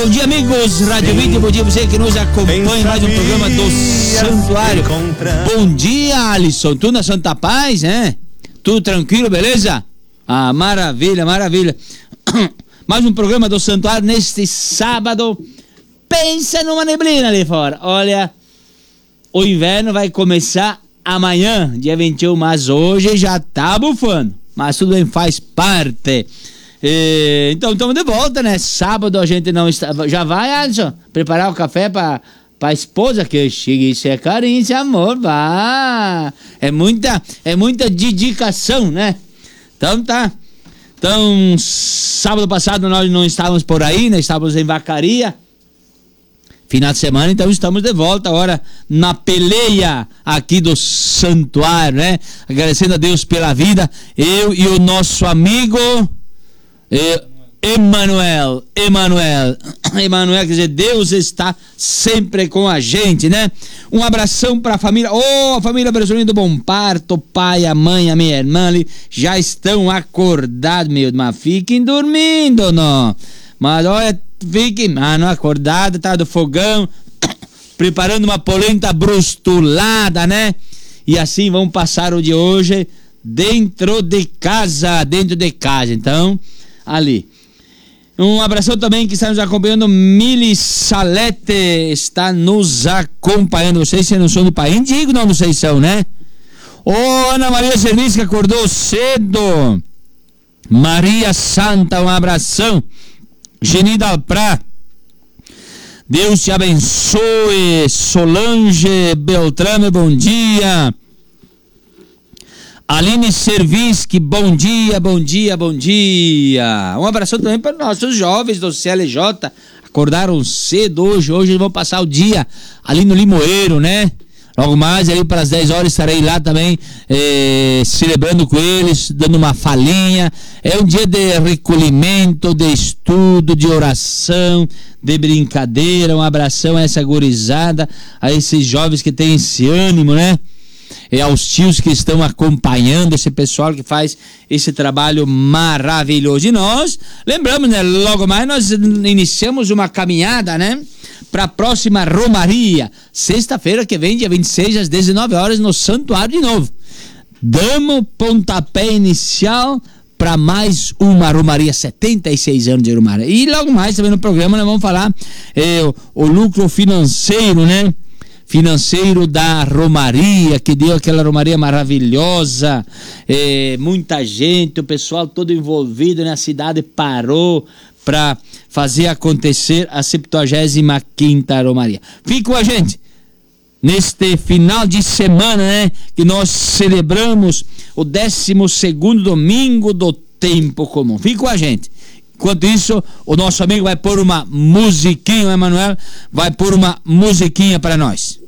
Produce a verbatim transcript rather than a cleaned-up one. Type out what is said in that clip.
bom dia, amigos Rádio Vídeo, bom dia você que nos acompanha em mais um programa do Santuário. Bom dia, Alisson, tudo na Santa Paz, né? Tudo tranquilo, beleza? Ah, maravilha, maravilha. Mais um programa do Santuário neste sábado. Pensa numa neblina ali fora. Olha, o inverno vai começar amanhã, dia vinte e um, mas hoje já tá bufando. Mas tudo bem, faz parte. E, então estamos de volta, né? Sábado a gente não está. Já vai, Alisson, preparar o café para a esposa que chega. Isso é carinho, isso é amor, vá. É muita, é muita dedicação, né? Então tá. Então, sábado passado nós não estávamos por aí, né? Estávamos em Vacaria. Final de semana, então estamos de volta agora na peleia aqui do Santuário, né? Agradecendo a Deus pela vida. Eu e o nosso amigo eh, Emanuel, Emanuel, Emanuel, quer dizer, Deus está sempre com a gente, né? Um abração para a família, oh, a família brasileira do Bom Parto, o pai, a mãe, a minha irmã ali, já estão acordados, meu, mas fiquem dormindo, não. Mas olha, fiquem, mano, acordado, tá do fogão, preparando uma polenta brustulada, né? E assim vamos passar o de hoje dentro de casa, dentro de casa, então, ali. Um abração também que está nos acompanhando, Mili Salete está nos acompanhando, vocês se não são do pai, indigo, não, não sei se são, né? Ô, oh, Ana Maria Serviço que acordou cedo, Maria Santa, um abração. Genida Alprá, Deus te abençoe. Solange Beltrame, bom dia. Aline Servinski, bom dia, bom dia, bom dia. Um abraço também para nossos jovens do C L J, acordaram cedo hoje, hoje vão passar o dia ali no Limoeiro, né? Logo mais, ali para as dez horas, estarei lá também eh, celebrando com eles, dando uma falinha. É um dia de recolhimento, de estudo, de oração, de brincadeira. Um abração a essa gurizada, a esses jovens que têm esse ânimo, né? E aos tios que estão acompanhando esse pessoal que faz esse trabalho maravilhoso. E nós, lembramos, né? Logo mais nós iniciamos uma caminhada, né? Para a próxima Romaria, sexta-feira que vem, dia vinte e seis, às dezenove horas, no Santuário de novo. Damos pontapé inicial para mais uma Romaria, setenta e seis anos de Romaria. E logo mais também no programa nós vamos falar eh, o, o lucro financeiro, né? Financeiro da Romaria, que deu aquela Romaria maravilhosa, eh, muita gente, o pessoal todo envolvido, né? A cidade parou para fazer acontecer a septuagésima quinta Romaria. Fique com a gente neste final de semana, né? Que nós celebramos o décimo segundo domingo do tempo comum. Fique com a gente. Enquanto isso, o nosso amigo vai pôr uma musiquinha, o Emanuel vai pôr uma musiquinha para nós.